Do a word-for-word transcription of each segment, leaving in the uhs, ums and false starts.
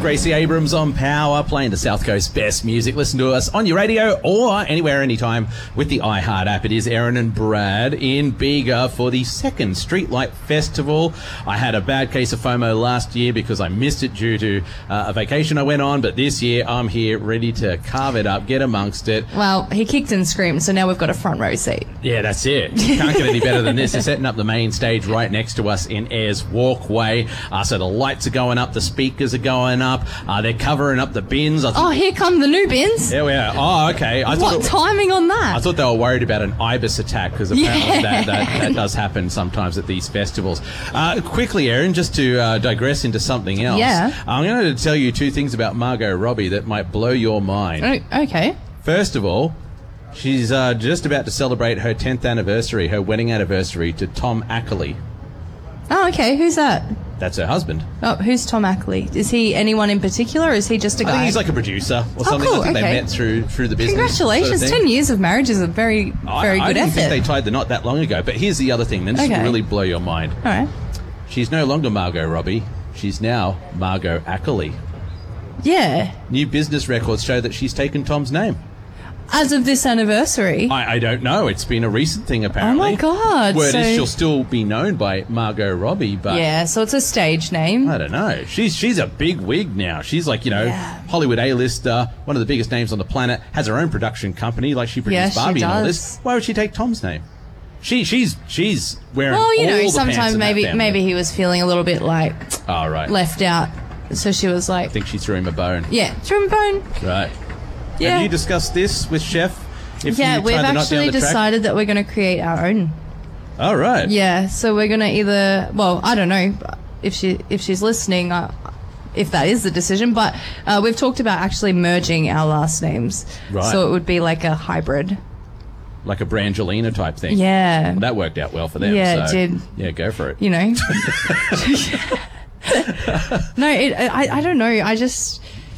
Gracie Abrams on Power, playing the South Coast best music. Listen to us on your radio or anywhere, anytime with the iHeart app. It is Aaron and Brad in Bega for the second Streetlight Festival. I had a bad case of FOMO last year because I missed it due to uh, a vacation I went on, but this year I'm here ready to carve it up, get amongst it. Well, he kicked and screamed, so now we've got a front row seat. Yeah, that's it. You can't get any better than this. They're setting up the main stage right next to us in Ayers Walkway. Uh, so the lights are going up, the speakers are going up. Uh, they're covering up the bins. I th- oh, here come the new bins. There we are. Oh, okay. I what it, timing on that? I thought they were worried about an ibis attack because apparently yeah. that, that, that does happen sometimes at these festivals. Uh, quickly, Erin, just to uh, digress into something else. Yeah. I'm going to tell you two things about Margot Robbie that might blow your mind. Oh, okay. First of all, she's uh, just about to celebrate her tenth anniversary, her wedding anniversary to Tom Ackley. Oh, okay. Who's that? That's her husband. Oh, who's Tom Ackley? Is he anyone in particular, or is he just a guy? I think he's like a producer or oh, something. Cool. I think okay. they met through through the business. Congratulations. Sort of Ten years of marriage is a very, very I, good I didn't effort. think they tied the knot that long ago. But here's the other thing. Then this okay. will really blow your mind. All right. She's no longer Margot Robbie. She's now Margot Ackley. Yeah. New business records show that she's taken Tom's name. As of this anniversary? I, I don't know. It's been a recent thing, apparently. Oh, my God. Word so... is she'll still be known by Margot Robbie, but... Yeah, so it's a stage name. I don't know. She's she's a big wig now. She's like, you know, yeah. Hollywood A-lister, one of the biggest names on the planet, has her own production company, like she produced yeah, Barbie she and all does. this. Why would she take Tom's name? She She's she's wearing Well, you all know, the sometimes pants in that maybe family. maybe he was feeling a little bit like oh, right. left out. So she was like... I think she threw him a bone. Yeah, threw him a bone. Right. Yeah. Have you discussed this with Chef? If yeah, you we've tie the knot actually down the track? decided that we're going to create our own. All right. Yeah, so we're going to either... Well, I don't know if she if she's listening, uh, if that is the decision, but uh, we've talked about actually merging our last names. Right. So it would be like a hybrid. Like a Brangelina type thing. Yeah. Well, that worked out well for them. Yeah, so, it did. Yeah, go for it. You know. no, it, I, I don't know. I just...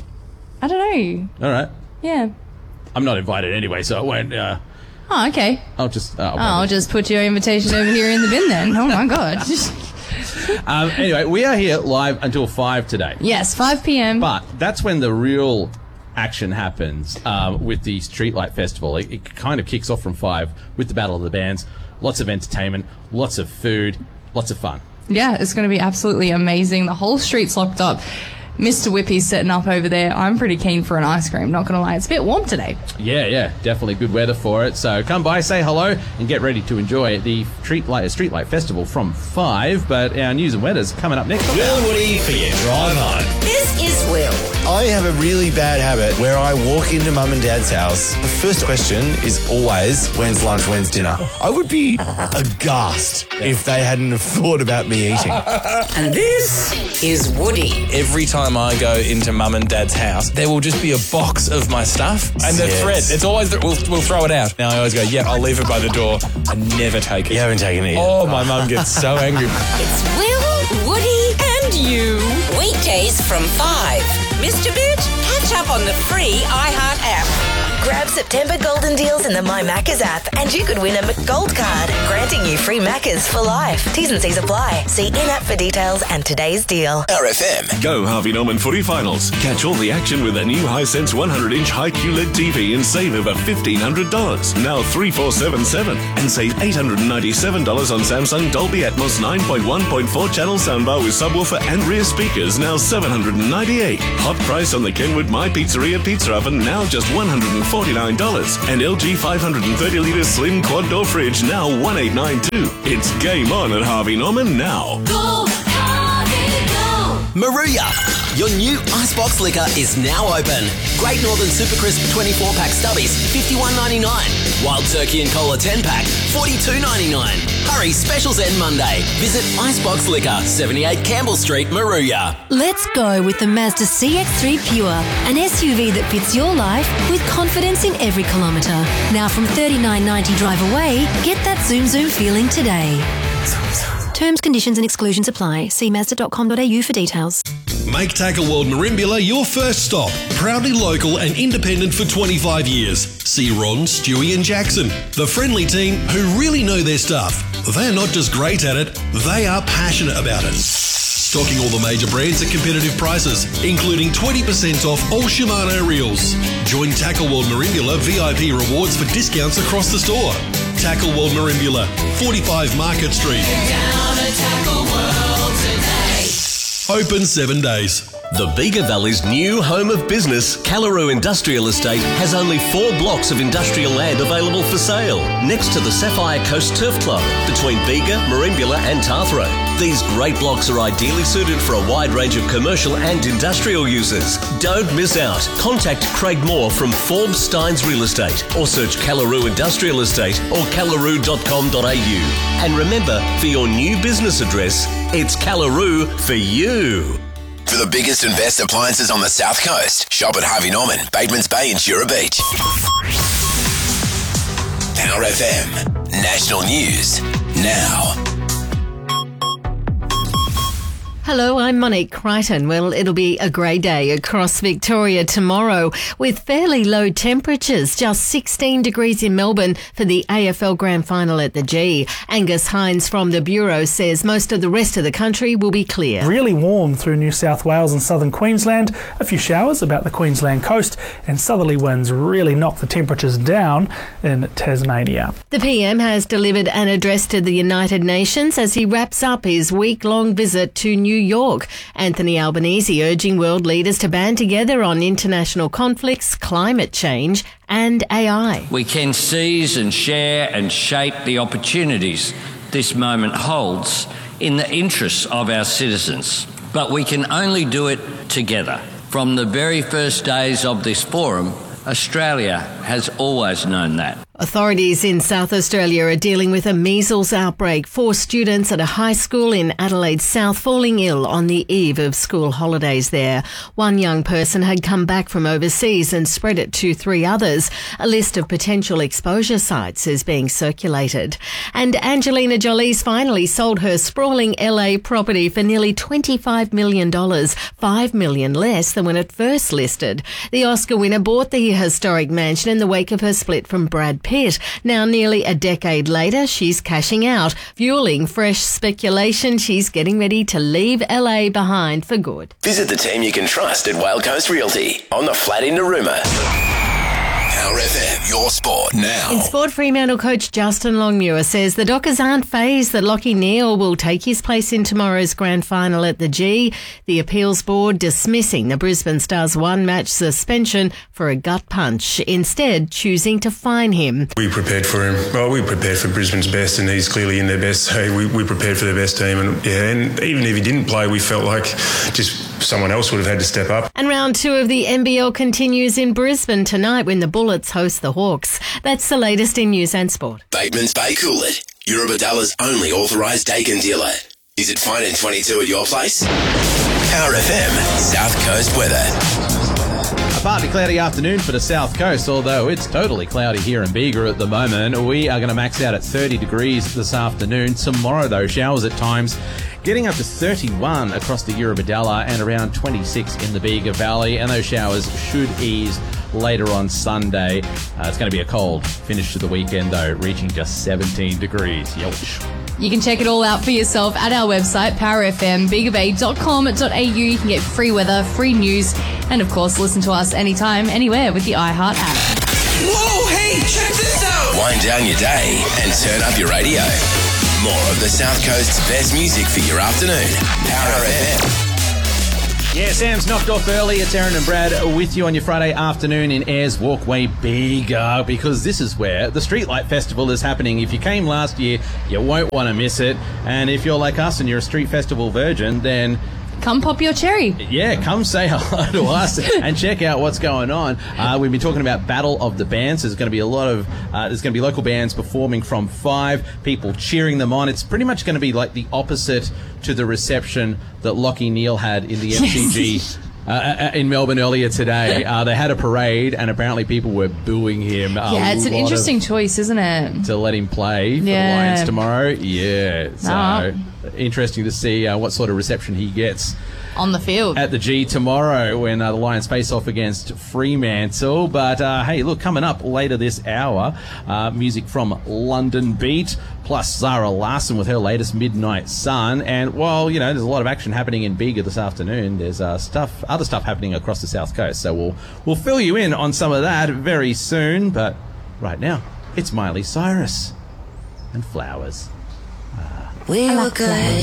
I don't know. All right. Yeah. I'm not invited anyway, so I won't... Uh, oh, okay. I'll just... Uh, I'll, oh, I'll just put your invitation over here in the bin then. Oh, my God. um, anyway, we are here live until five today. Yes, five p.m. But that's when the real action happens um, with the Streetlight Festival. It, it kind of kicks off from five with the Battle of the Bands. Lots of entertainment, lots of food, lots of fun. Yeah, it's going to be absolutely amazing. The whole street's locked up. Mister Whippy's setting up over there. I'm pretty keen for an ice cream, not going to lie. It's a bit warm today. Yeah, yeah, definitely good weather for it. So come by, say hello, and get ready to enjoy the Streetlight, Streetlight Festival from five. But our news and weather's coming up next. Will Woody for your drive home. This is Will. I have a really bad habit where I walk into mum and dad's house. The first question is always, when's lunch, when's dinner? I would be aghast if they hadn't have thought about me eating. And this is Woody. Every time I go into mum and dad's house, there will just be a box of my stuff. And the Yes. thread, it's always, the, we'll, we'll throw it out. Now I always go, yeah, I'll leave it by the door. I never take it. You haven't taken it yet. Oh, my mum gets so angry. It's Will, Woody, and you. Weekdays from five. Mister Bitch, catch up on the free iHeart app. Grab September golden deals in the My Maccas app and you could win a McGold card, granting you free Maccas for life. T's and C's apply. See in-app for details and today's deal. R F M. Go Harvey Norman footy finals. Catch all the action with a new Hisense one hundred inch high Q L E D T V and save over fifteen hundred dollars. Now three four seven seven. And save eight hundred ninety-seven dollars on Samsung Dolby Atmos nine point one point four channel soundbar with subwoofer and rear speakers, now seven hundred ninety-eight dollars. Hot price on the Kenwood My Pizzeria pizza oven, now just one hundred forty-nine dollars. And L G five hundred thirty litre slim quad door fridge, now one thousand eight hundred ninety-two dollars. It's game on at Harvey Norman now. Go, Harvey, go! Maruya, your new Icebox liquor is now open. Great Northern Super Crisp twenty-four pack stubbies, fifty-one ninety-nine. Wild Turkey and Cola ten pack, forty-two ninety-nine. Hurry, specials end Monday. Visit Icebox Liquor, seventy-eight Campbell Street, Maruya. Let's go with the Mazda C X three Pure, an S U V that fits your life with confidence in every kilometre. Now from thirty-nine ninety drive away, get that zoom zoom feeling today. Terms, conditions and exclusions apply. See mazda dot com dot a u for details. Make Tackle World Marimbula your first stop. Proudly local and independent for twenty-five years. See Ron, Stewie and Jackson, the friendly team who really know their stuff. They're not just great at it, they are passionate about it. Stocking all the major brands at competitive prices, including twenty percent off all Shimano reels. Join Tackle World Merimbula V I P rewards for discounts across the store. Tackle World Merimbula, forty-five Market Street. Down at Tackle World today. Open seven days. The Bega Valley's new home of business, Callaroo Industrial Estate, has only four blocks of industrial land available for sale, next to the Sapphire Coast Turf Club, between Bega, Merimbula and Tathra. These great blocks are ideally suited for a wide range of commercial and industrial users. Don't miss out. Contact Craig Moore from Forbes Steins Real Estate, or search Callaroo Industrial Estate or callaroo dot com dot a u. And remember, for your new business address, it's Callaroo for you. For the biggest and best appliances on the South Coast, shop at Harvey Norman, Batemans Bay and Jura Beach. Power F M, National News, now. Hello, I'm Monique Crichton. Well, it'll be a grey day across Victoria tomorrow with fairly low temperatures, just sixteen degrees in Melbourne for the A F L Grand Final at the G. Angus Hines from the Bureau says most of the rest of the country will be clear. Really warm through New South Wales and southern Queensland. A few showers about the Queensland coast, and southerly winds really knock the temperatures down in Tasmania. The P M has delivered an address to the United Nations as he wraps up his week-long visit to New York. Anthony Albanese urging world leaders to band together on international conflicts, climate change and A I. We can seize and share and shape the opportunities this moment holds in the interests of our citizens. But we can only do it together. From the very first days of this forum, Australia has always known that. Authorities in South Australia are dealing with a measles outbreak. Four students at a high school in Adelaide South falling ill on the eve of school holidays there. One young person had come back from overseas and spread it to three others. A list of potential exposure sites is being circulated. And Angelina Jolie's finally sold her sprawling L A property for nearly twenty-five million dollars, five million dollars less than when it first listed. The Oscar winner bought the historic mansion in the wake of her split from Brad Pitt. Now, nearly a decade later, she's cashing out, fueling fresh speculation she's getting ready to leave L A behind for good. Visit the team you can trust at Whale Coast Realty on the flat in Narooma. Power F M, your sport now. In sport, Fremantle coach Justin Longmuir says the Dockers aren't fazed that Lachie Neale will take his place in tomorrow's grand final at the G. The appeals board dismissing the Brisbane Stars one-match suspension for a gut punch, instead choosing to fine him. We prepared for him. Well, we prepared for Brisbane's best, and he's clearly in their best. So we, we prepared for their best team, and yeah, and even if he didn't play, we felt like just someone else would have had to step up. And round two of the N B L continues in Brisbane tonight when the Bullets host the Hawks. That's the latest in news and sport. Batemans Bay Coolett, Eurobadalla's only authorised Dakin dealer. Is it fine in twenty-two at your place? Power F M, South Coast weather. A partly cloudy afternoon for the South Coast, although it's totally cloudy here in Bega at the moment. We are going to max out at thirty degrees this afternoon. Tomorrow, though, showers at times, getting up to thirty-one across the Eurobadalla and around twenty-six in the Bega Valley. And those showers should ease later on Sunday. Uh, it's going to be a cold finish to the weekend, though, reaching just seventeen degrees. Yowch. You can check it all out for yourself at our website, power f m bega bay dot com dot a u. You can get free weather, free news, and of course, listen to us anytime, anywhere with the iHeart app. Whoa, hey, check this out! Wind down your day and turn up your radio. More of the South Coast's best music for your afternoon. Power F M. Yeah, Sam's knocked off early. It's Aaron and Brad with you on your Friday afternoon in Ayers Walkway Bega, because this is where the Streetlight Festival is happening. If you came last year, you won't want to miss it. And if you're like us and you're a Street Festival virgin, then come pop your cherry. Yeah, come say hello to us and check out what's going on. Uh, we've been talking about Battle of the Bands. There's going to be a lot of, uh, there's going to be local bands performing from five, people cheering them on. It's pretty much going to be like the opposite to the reception that Lachie Neale had in the M C G uh, in Melbourne earlier today. Uh, they had a parade and apparently people were booing him. Yeah, it's an interesting choice, isn't it? To let him play for yeah. the Lions tomorrow. Yeah, so Ah. interesting to see uh, what sort of reception he gets. On the field. At the G tomorrow when uh, the Lions face off against Fremantle. But, uh, hey, look, coming up later this hour, uh, music from London Beat, plus Zara Larson with her latest Midnight Sun. And while, you know, there's a lot of action happening in Bega this afternoon, there's uh, stuff, other stuff happening across the South Coast. So we'll, we'll fill you in on some of that very soon. But right now, it's Miley Cyrus and Flowers. We were good.